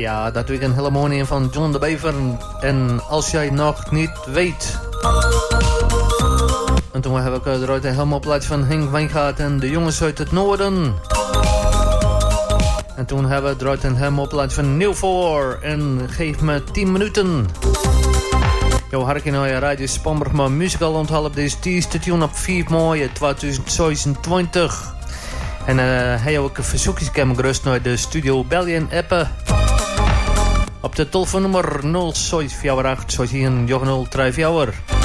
Ja, dat weekend Harmonie van John de Bever. En Als jij nog niet weet. En toen heb ik eruit een helemaal plaats van Henk Wijngaard en de jongens uit het noorden. En toen hebben we eruit een helemaal plaats van Nieuw voor. En geef me 10 minuten. Jo, hartje naar je radio Spamberg, maar musical onthalp deze tune op 4 mei 2020. En hij heb ook een verzoekje gerust naar de studio Belgian appen. Op de telefoonnummer 0648 034.